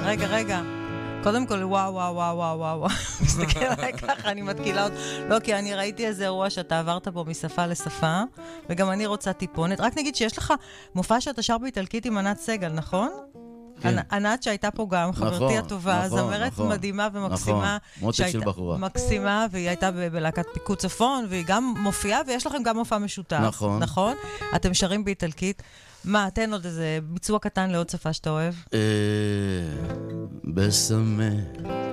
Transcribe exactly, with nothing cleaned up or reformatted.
רגע, רגע. קודם כל, וואו, וואו, וואו, וואו, וואו. מסתכל עליי ככה, אני מתקילה עוד. לא, כי אני ראיתי איזה אירוע שאתה עברת פה משפה לשפה, וגם אני רוצה טיפונת. רק נגיד שיש לך מופע שאתה שר באיטלקית עם ענת סגל, נכון? כן. ענת שהייתה פה גם, חברתי נכון, הטובה, נכון, זמרת נכון. מדהימה ומקסימה. נכון, מותק של בחורה. מקסימה, והיא הייתה ב- בלהקת פיקוד צפון, והיא גם מופיעה, ויש לכם גם מופע משותף. נכון. נכון? אתם שרים באיטלקית. מה, תן עוד איזה ביצוע קטן לעוד שפה שאתה אוהב? Eh, bésame